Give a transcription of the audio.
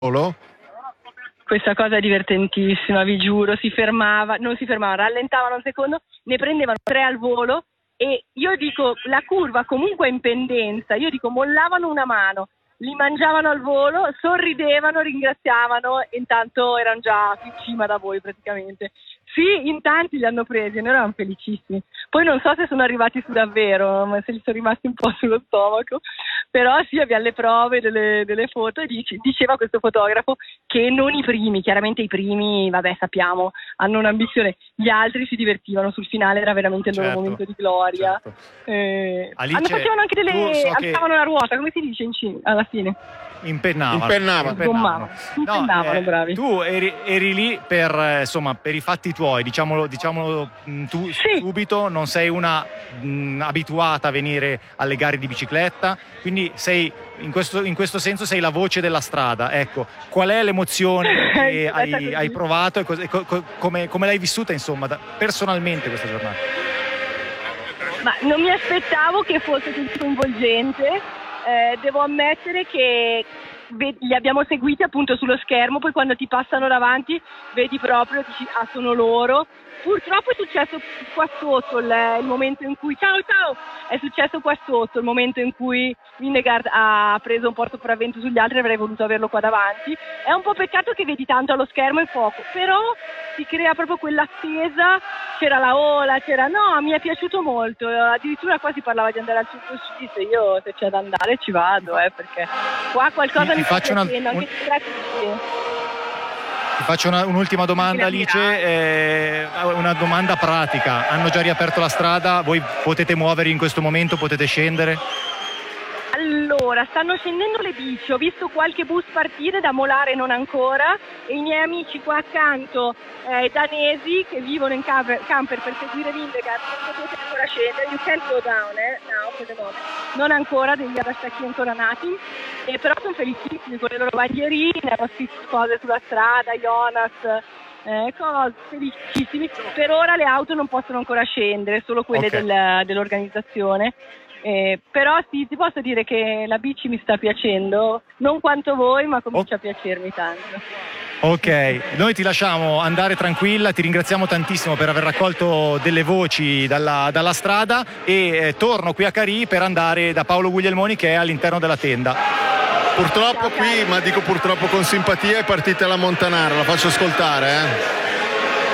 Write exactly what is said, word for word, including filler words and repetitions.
Solo? Questa cosa è divertentissima, vi giuro, si fermava, non si fermava, rallentavano un secondo, ne prendevano tre al volo e io dico, la curva comunque è in pendenza, io dico mollavano una mano, li mangiavano al volo, sorridevano, ringraziavano e intanto erano già in cima da voi praticamente. Sì, in tanti li hanno presi e noi eravamo felicissimi. Poi non so se sono arrivati su davvero, ma se li sono rimasti un po' sullo stomaco. Però sì, abbiamo le prove delle, delle foto e dice, diceva questo fotografo che non i primi, chiaramente i primi, vabbè sappiamo, hanno un'ambizione, gli altri si divertivano, sul finale era veramente il loro Certo, momento di gloria. certo. Eh, Alice, hanno facevano anche delle, so che- alzavano la ruota, come si dice in cin- alla fine? Impennavano. Impennavano. Gommavano. Impennavano, eh, bravi. Tu eri, eri lì per, eh, insomma, per i fatti tuoi, diciamolo, diciamolo mh, tu Sì. subito, non sei una mh, abituata a venire alle gare di bicicletta, quindi sei in questo, in questo senso sei la voce della strada. Ecco, qual è l'emozione che È hai, stata così. hai provato e, cos- e co- co- come, come l'hai vissuta, insomma, da- personalmente questa giornata? Ma non mi aspettavo che fosse così coinvolgente. Eh, devo ammettere che ve- li abbiamo seguiti appunto sullo schermo, poi quando ti passano davanti vedi proprio, dici ah sono loro. Purtroppo è successo qua sotto il, il momento in cui ciao ciao è successo qua sotto il momento in cui Vingegaard ha preso un po' sopravvento sugli altri, avrei voluto averlo qua davanti. È un po' peccato che vedi tanto allo schermo e poco, però si crea proprio quell'attesa, c'era la ola, c'era no, mi è piaciuto molto, addirittura qua si parlava di andare al Circo Suisse, io se c'è da andare ci vado, eh, perché qua qualcosa Ti- ti mi sta faccio una- piacendo, anche un- di tre così. Ti faccio una- un'ultima domanda, Grazie. Alice, eh, una domanda pratica. Hanno già riaperto la strada? Voi potete muovervi in questo momento? Potete scendere? Allora, stanno scendendo le bici, ho visto qualche bus partire da Molare, non ancora, e i miei amici qua accanto, eh, danesi, che vivono in camper, camper per seguire Vingegaard, non potete ancora scendere, you can't go down, eh, now for the moment. Non ancora, degli abbastanza ancora nati, e però sono felicissimi con le loro bandierine, hanno scritto cose sulla strada, Jonas, eh, cose, felicissimi. Per ora le auto non possono ancora scendere, solo quelle Ok. del- dell'organizzazione. Eh, però sì, ti posso dire che la bici mi sta piacendo, non quanto voi, ma comincia Oh. a piacermi tanto. Ok, noi ti lasciamo andare tranquilla, ti ringraziamo tantissimo per aver raccolto delle voci dalla, dalla strada e eh, torno qui a Carì per andare da Paolo Guglielmoni che è all'interno della tenda. Purtroppo Ciao, qui, caro. ma dico purtroppo con simpatia, è partita la Montanara, la faccio ascoltare, eh.